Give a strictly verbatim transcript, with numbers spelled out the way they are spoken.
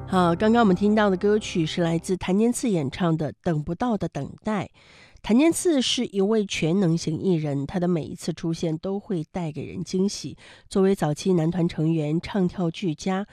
好，刚刚我们听到的歌曲是来自谭健次演唱的《等不到的等待》。谭健次是一位全能型艺人，他的每一次出现都会带给人惊喜。作为早期男团成员，唱跳俱佳，